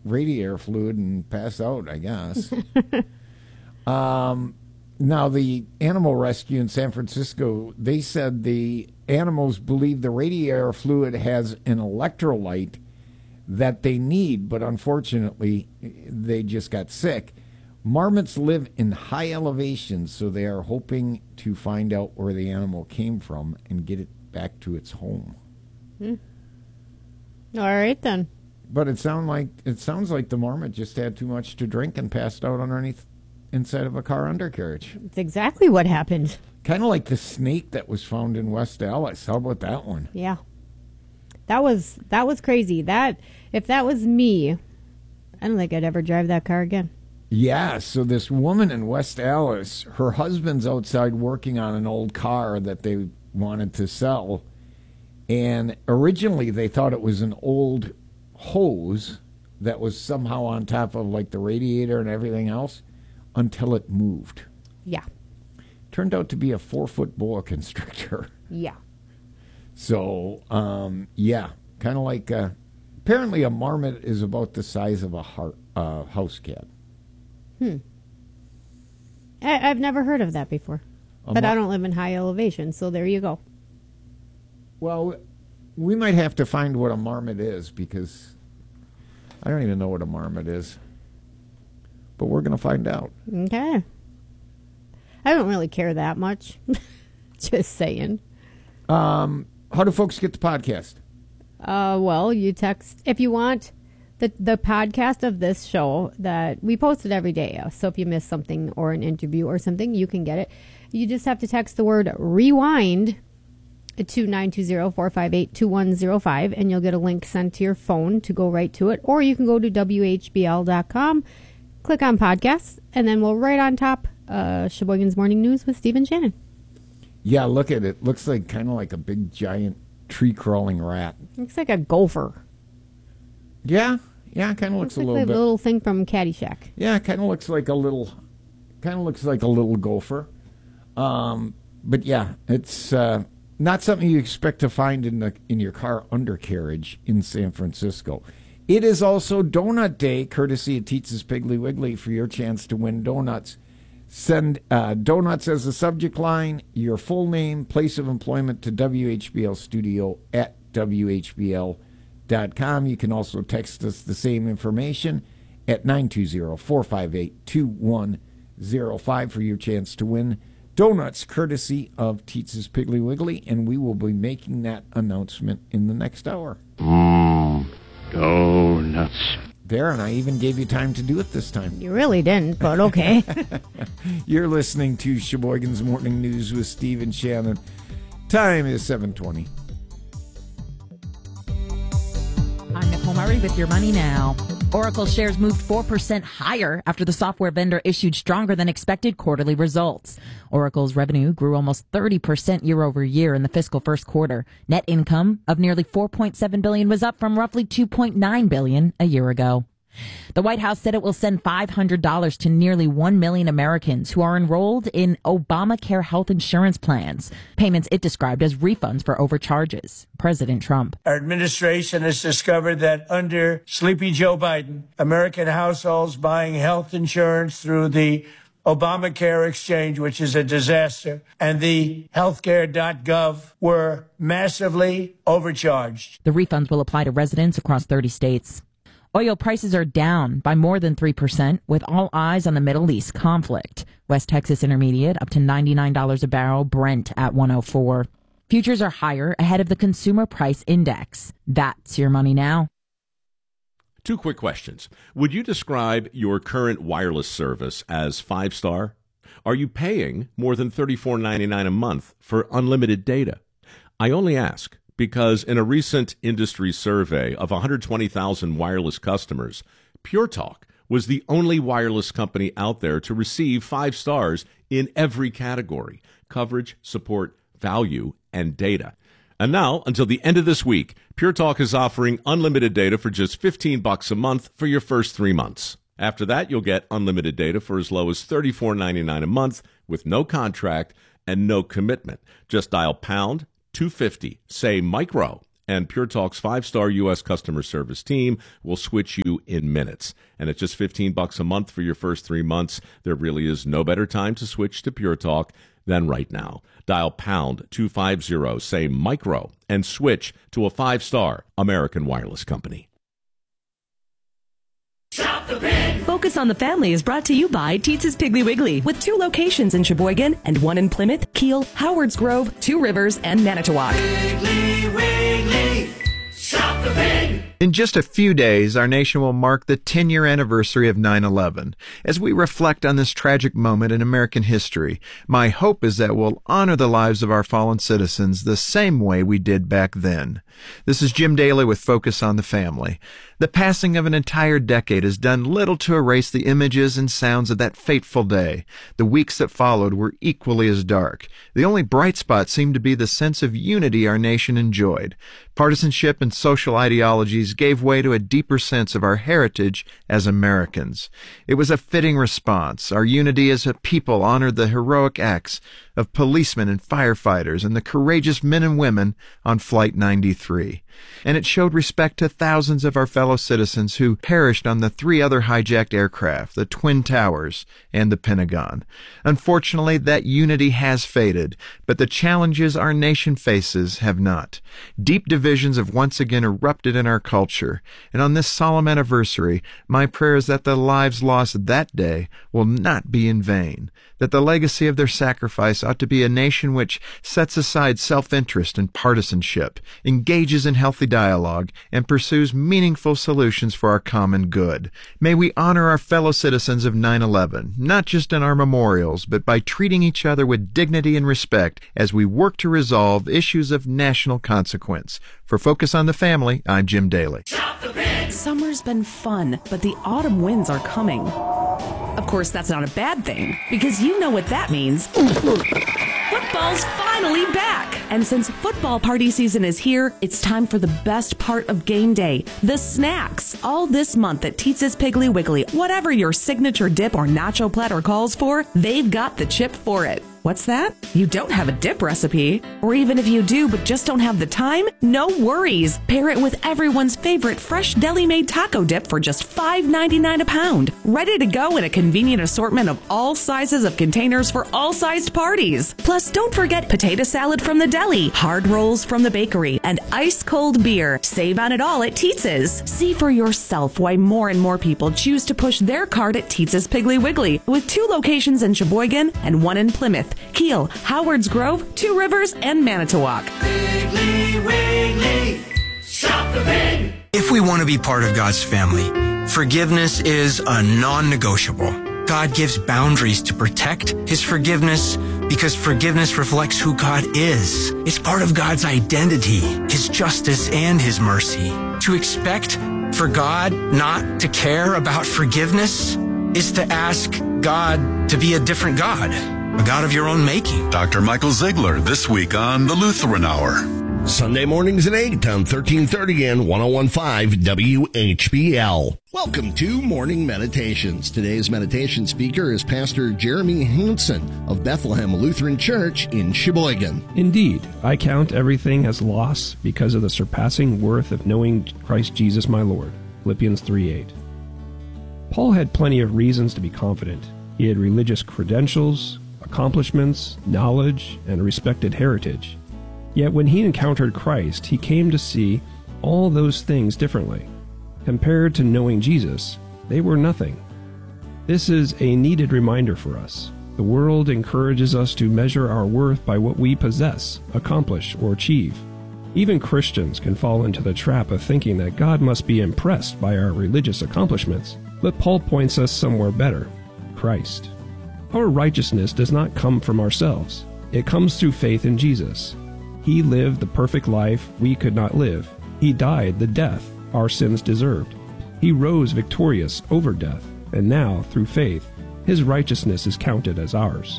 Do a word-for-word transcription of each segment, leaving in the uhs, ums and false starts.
radiator fluid and pass out, I guess. um, now, the animal rescue in San Francisco, they said the animals believe the radiator fluid has an electrolyte that they need, but unfortunately, they just got sick. Marmots live in high elevations, so they are hoping to find out where the animal came from and get it back to its home. Hmm. All right, then. But it sound like it sounds like the marmot just had too much to drink and passed out underneath inside of a car undercarriage. It's exactly what happened. Kind of like the snake that was found in West Allis. How about that one? Yeah. That was that was crazy. That if that was me, I don't think I'd ever drive that car again. Yeah, so this woman in West Allis, her husband's outside working on an old car that they wanted to sell. And originally they thought it was an old hose that was somehow on top of like the radiator and everything else until it moved. Yeah. Turned out to be a four-foot boa constrictor. Yeah. So, um, yeah, kind of like, uh, apparently a marmot is about the size of a heart, uh, house cat. Hmm. I, I've never heard of that before. A but mar- I don't live in high elevation, so there you go. Well, we might have to find what a marmot is because I don't even know what a marmot is. But we're going to find out. Okay. I don't really care that much. Just saying. Um, how do folks get the podcast? Uh, well, you text if you want the the podcast of this show that we post it every day. So if you miss something or an interview or something, you can get it. You just have to text the word rewind to nine two zero, four five eight, two one zero five, and you'll get a link sent to your phone to go right to it. Or you can go to W H B L dot com, click on podcasts, and then we'll right on top, uh, Sheboygan's Morning News with Steve and Shannon. Yeah, look at it. Looks like kind of like a big, giant, tree-crawling rat. Looks like a gopher. Yeah, yeah, kind of looks, Looks a like little the bit. little thing from Caddyshack. Yeah, kind of looks like a little, kind of looks like a little gopher. Um, but yeah, it's uh, not something you expect to find in the in your car undercarriage in San Francisco. It is also Donut Day, courtesy of Teetz's Piggly Wiggly, for your chance to win donuts. Send uh, donuts as the subject line, your full name, place of employment to W H B L Studio at W H B L dot com. You can also text us the same information at nine two zero, four five eight, two one zero five for your chance to win donuts, courtesy of Teetz's Piggly Wiggly, and we will be making that announcement in the next hour. Mmm, donuts. There, and I even gave you time to do it this time. You really didn't, but okay. You're listening to Sheboygan's Morning News with Steve and Shannon. Time is seven twenty. I'm Nicole Murray with Your Money Now. Oracle shares moved four percent higher after the software vendor issued stronger than expected quarterly results. Oracle's revenue grew almost thirty percent year over year in the fiscal first quarter. Net income of nearly four point seven billion dollars was up from roughly two point nine billion dollars a year ago. The White House said it will send five hundred dollars to nearly one million Americans who are enrolled in Obamacare health insurance plans, payments it described as refunds for overcharges. President Trump. Our administration has discovered that under Sleepy Joe Biden, American households buying health insurance through the Obamacare exchange, which is a disaster, and the healthcare dot gov were massively overcharged. The refunds will apply to residents across thirty states. Oil prices are down by more than three percent, with all eyes on the Middle East conflict. West Texas Intermediate up to ninety-nine dollars a barrel, Brent at one oh four. Futures are higher ahead of the Consumer Price Index. That's Your Money Now. Two quick questions. Would you describe your current wireless service as five-star? Are you paying more than thirty-four ninety-nine a month for unlimited data? I only ask because in a recent industry survey of one hundred twenty thousand wireless customers, Pure Talk was the only wireless company out there to receive five stars in every category: coverage, support, value, and data. And now, until the end of this week, Pure Talk is offering unlimited data for just fifteen bucks a month for your first three months. After that, you'll get unlimited data for as low as thirty-four ninety-nine a month with no contract and no commitment. Just dial pound two fifty, say micro, And Pure Talk's five-star U S customer service team will switch you in minutes. And at just fifteen bucks a month for your first three months, there really is no better time to switch to Pure Talk than right now. Dial pound two fifty, say micro, and switch to a five-star American Wireless company. Shop the Pig! Focus on the Family is brought to you by Teetz's Piggly Wiggly, with two locations in Sheboygan and one in Plymouth, Kiel, Howards Grove, Two Rivers, and Manitowoc. Piggly Wiggly, shop the pig! In just a few days, our nation will mark the ten-year anniversary of nine eleven. As we reflect on this tragic moment in American history, my hope is that we'll honor the lives of our fallen citizens the same way we did back then. This is Jim Daly with Focus on the Family. The passing of an entire decade has done little to erase the images and sounds of that fateful day. The weeks that followed were equally as dark. The only bright spot seemed to be the sense of unity our nation enjoyed. Partisanship and social ideologies gave way to a deeper sense of our heritage as Americans. It was a fitting response. Our unity as a people honored the heroic acts of policemen and firefighters and the courageous men and women on Flight ninety-three. And it showed respect to thousands of our fellow citizens who perished on the three other hijacked aircraft, the Twin Towers and the Pentagon. Unfortunately, that unity has faded, but the challenges our nation faces have not. Deep divisions have once again erupted in our culture, and on this solemn anniversary, my prayer is that the lives lost that day will not be in vain, that the legacy of their sacrifice ought to be a nation which sets aside self-interest and partisanship, engages in healthy dialogue, and pursues meaningful solutions for our common good. May we honor our fellow citizens of nine eleven, not just in our memorials, but by treating each other with dignity and respect as we work to resolve issues of national consequence. For Focus on the Family, I'm Jim Daly. Summer's been fun, but the autumn winds are coming. Of course, that's not a bad thing, because you know what that means. Football's finally back! And since football party season is here, it's time for the best part of game day, the snacks. All this month at Teetz's Piggly Wiggly, whatever your signature dip or nacho platter calls for, they've got the chip for it. What's that? You don't have a dip recipe? Or even if you do but just don't have the time? No worries! Pair it with everyone's favorite fresh deli-made taco dip for just five ninety-nine a pound. Ready to go in a convenient assortment of all sizes of containers for all sized parties. Plus, don't forget potato salad from the deli, hard rolls from the bakery, and ice-cold beer. Save on it all at Teetz's. See for yourself why more and more people choose to push their cart at Teetz's Piggly Wiggly, with two locations in Sheboygan and one in Plymouth, Kiel, Howards Grove, Two Rivers, and Manitowoc. Piggly Wiggly, shop the pig! If we want to be part of God's family, forgiveness is a non-negotiable. God gives boundaries to protect His forgiveness because forgiveness reflects who God is. It's part of God's identity, His justice, and His mercy. To expect for God not to care about forgiveness is to ask God to be a different God. A God of your own making. Doctor Michael Ziegler, this week on the Lutheran Hour. Sunday mornings at eight on thirteen thirty and one oh one point five W H B L. Welcome to Morning Meditations. Today's meditation speaker is Pastor Jeremy Hansen of Bethlehem Lutheran Church in Sheboygan. Indeed, I count everything as loss because of the surpassing worth of knowing Christ Jesus my Lord. Philippians three eight. Paul had plenty of reasons to be confident. He had religious credentials, accomplishments, knowledge, and a respected heritage. Yet when he encountered Christ, he came to see all those things differently. Compared to knowing Jesus, they were nothing. This is a needed reminder for us. The world encourages us to measure our worth by what we possess, accomplish, or achieve. Even Christians can fall into the trap of thinking that God must be impressed by our religious accomplishments. But Paul points us somewhere better: Christ. Our righteousness does not come from ourselves. It comes through faith in Jesus. He lived the perfect life we could not live. He died the death our sins deserved. He rose victorious over death, and now, through faith, his righteousness is counted as ours.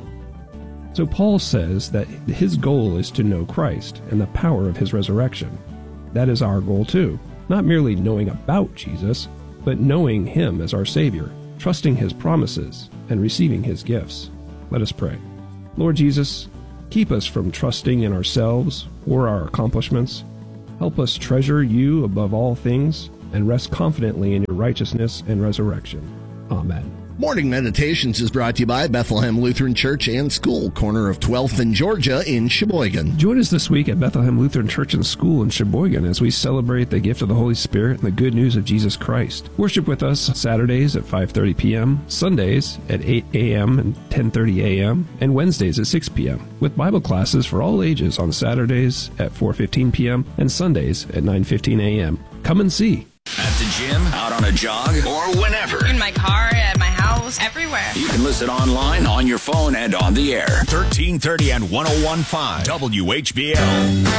So Paul says that his goal is to know Christ and the power of his resurrection. That is our goal too, not merely knowing about Jesus, but knowing him as our Savior, trusting his promises, and receiving his gifts. Let us pray. Lord Jesus, keep us from trusting in ourselves or our accomplishments. Help us treasure you above all things and rest confidently in your righteousness and resurrection. Amen. Morning Meditations is brought to you by Bethlehem Lutheran Church and School, corner of twelfth and Georgia in Sheboygan. Join us this week at Bethlehem Lutheran Church and School in Sheboygan as we celebrate the gift of the Holy Spirit and the good news of Jesus Christ. Worship with us Saturdays at five thirty p.m., Sundays at eight a.m. and ten thirty a.m., and Wednesdays at six p.m., with Bible classes for all ages on Saturdays at four fifteen p.m. and Sundays at nine fifteen a.m. Come and see. At the gym, out on a jog, or whenever. In my car, at my house, everywhere. You can listen online, on your phone, and on the air. thirteen thirty and one oh one point five W H B L.